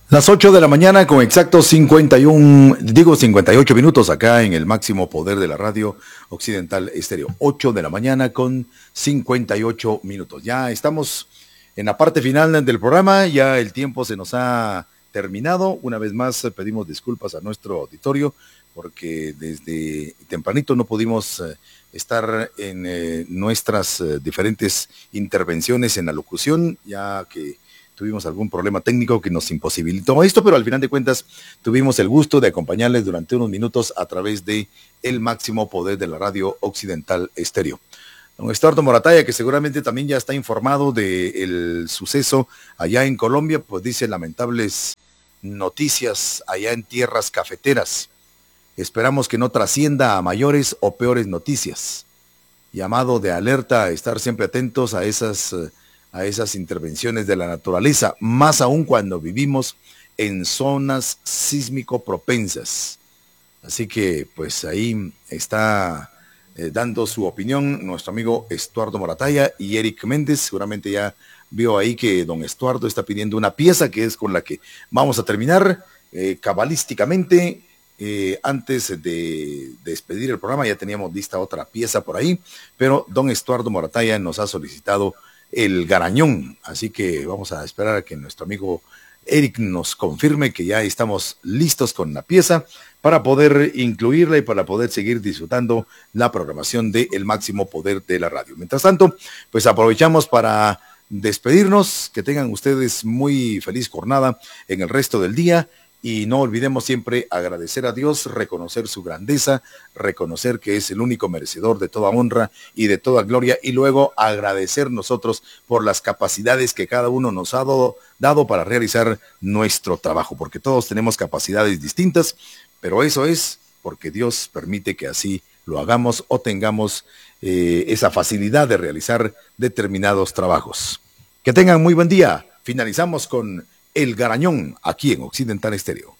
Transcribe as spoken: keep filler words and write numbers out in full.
Las ocho de la mañana con exactos cincuenta y uno, digo cincuenta y ocho minutos acá en el máximo poder de la radio Occidental Estéreo. ocho de la mañana con cincuenta y ocho minutos. Ya estamos en la parte final del programa, ya el tiempo se nos ha terminado. Una vez más pedimos disculpas a nuestro auditorio porque desde tempranito no pudimos eh, estar en eh, nuestras eh, diferentes intervenciones en la locución, ya que tuvimos algún problema técnico que nos imposibilitó esto, pero al final de cuentas tuvimos el gusto de acompañarles durante unos minutos a través de el máximo poder de la radio Occidental Estéreo. Don Estuardo Morataya, que seguramente también ya está informado del suceso allá en Colombia, pues dice lamentables noticias allá en tierras cafeteras. Esperamos que no trascienda a mayores o peores noticias. Llamado de alerta a estar siempre atentos a esas a esas intervenciones de la naturaleza, más aún cuando vivimos en zonas sísmico propensas. Así que pues ahí está eh, dando su opinión nuestro amigo Estuardo Morataya y Eric Méndez. Seguramente ya vio ahí que don Estuardo está pidiendo una pieza que es con la que vamos a terminar eh, cabalísticamente. Eh, antes de, de despedir el programa ya teníamos lista otra pieza por ahí, pero don Estuardo Morataya nos ha solicitado el Garañón, así que vamos a esperar a que nuestro amigo Eric nos confirme que ya estamos listos con la pieza para poder incluirla y para poder seguir disfrutando la programación de El Máximo Poder de la Radio. Mientras tanto, pues aprovechamos para despedirnos, que tengan ustedes muy feliz jornada en el resto del día. Y no olvidemos siempre agradecer a Dios, reconocer su grandeza, reconocer que es el único merecedor de toda honra y de toda gloria, y luego agradecer nosotros por las capacidades que cada uno nos ha dado, dado para realizar nuestro trabajo, porque todos tenemos capacidades distintas, pero eso es porque Dios permite que así lo hagamos o tengamos eh, esa facilidad de realizar determinados trabajos. Que tengan muy buen día. Finalizamos con El Garañón, aquí en Occidental Estéreo.